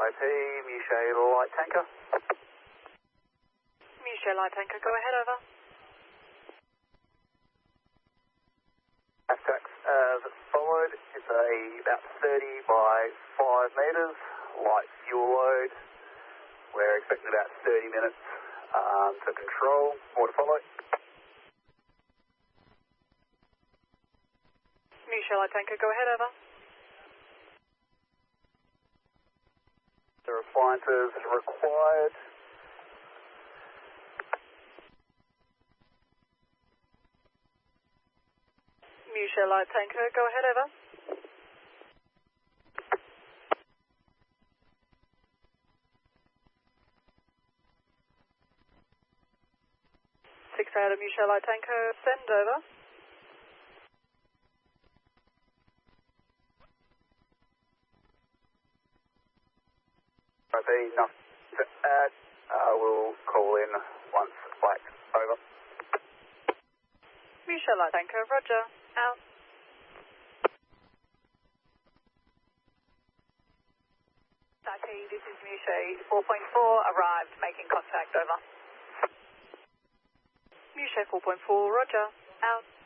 IP, Mushay Light Tanker. Mushay Light Tanker, go ahead, over. Astax as followed. It's about 30 by 5 metres, light fuel load. We're expecting about 30 minutes to control. More to follow. Mushay Light Tanker, go ahead, over. The appliances required. Mushay Light Tanker, go ahead, over. Out of Mushay Light Tanker, send over. IP, nothing to add. We'll call in once flagged. Over. Mushay Light Tanker, roger. Out. IP, this is Mushay 4.4, arrived, making contact, over. Mushay 4.4, roger. Out.